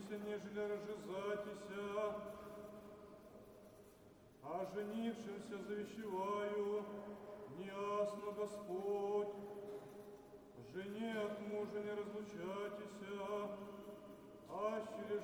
женившимся, нежели разжизатися, а женившимся завещеваю, неясно Господь, жене от мужа не разлучайтеся, аще ли